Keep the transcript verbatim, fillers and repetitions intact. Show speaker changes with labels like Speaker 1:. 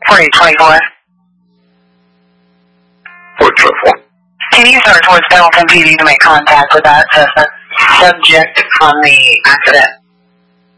Speaker 1: forty twenty-four.
Speaker 2: forty twenty-four.
Speaker 1: Can you start towards Pendleton P D to make contact with that assessment subject from the accident?